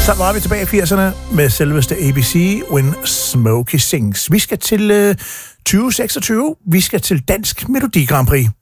Så var vi tilbage i 80'erne med selveste ABC, When Smokey Sings. Vi skal til 2026. Vi skal til Dansk Melodi Grand Prix.